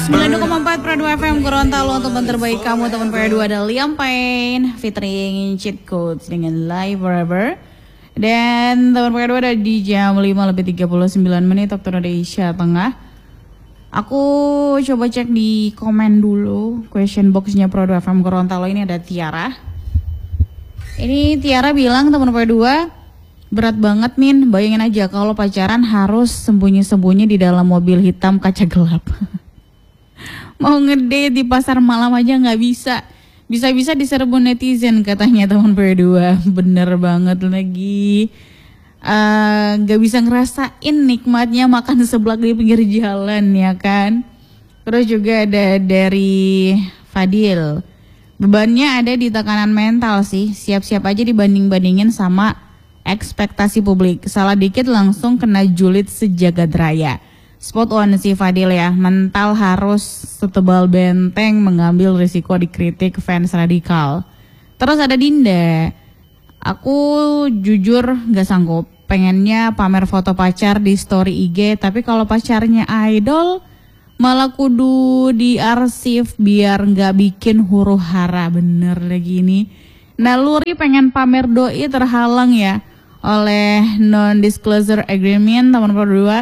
92,4 Pro 2 FM Gorontalo. Teman terbaik kamu, teman Pro 2 ada Liam Payne featuring Cheat Codes dengan Live Forever. Dan teman Pro 2 ada di jam 5:39 waktu Indonesia Tengah. Aku coba cek di komen dulu question boxnya Pro 2 FM Gorontalo. Ini ada Tiara. Ini Tiara bilang, teman Pro 2, berat banget Min, bayangin aja kalau pacaran harus sembunyi-sembunyi di dalam mobil hitam kaca gelap. Mau ngedate di pasar malam aja gak bisa. Bisa-bisa diserbu netizen katanya teman berdua. Bener banget lagi. Gak bisa ngerasain nikmatnya makan seblak di pinggir jalan ya kan. Terus juga ada dari Fadil. Bebannya ada di tekanan mental sih. Siap-siap aja dibanding-bandingin sama ekspektasi publik. Salah dikit langsung kena julid sejagat raya. Spot on si Fadil ya. Mental harus setebal benteng mengambil risiko dikritik fans radikal. Terus ada Dinda. Aku jujur gak sanggup. Pengennya pamer foto pacar di story IG. Tapi kalau pacarnya idol malah kudu diarsip biar gak bikin huru hara. Bener lagi ini. Naluri pengen pamer doi terhalang ya oleh non-disclosure agreement teman berdua.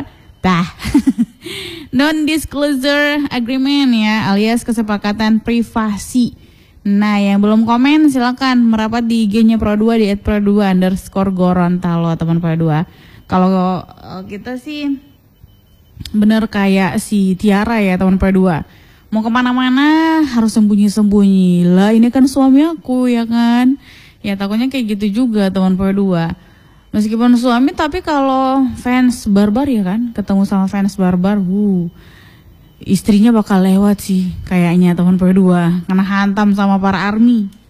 Non-disclosure agreement ya, alias kesepakatan privasi. Nah, yang belum komen silakan merapat di IG-nya Pro2 di @pro2_Gorontalo teman Pro2. Kalau kita sih bener kayak si Tiara ya teman Pro2. Mau kemana-mana harus sembunyi-sembunyi. Lah ini kan suami aku ya kan. Ya takutnya kayak gitu juga teman Pro2. Meskipun suami tapi kalau fans barbar ya kan. Ketemu sama fans barbar, istrinya bakal lewat sih kayaknya teman Pro2. Karena hantam sama para ARMY.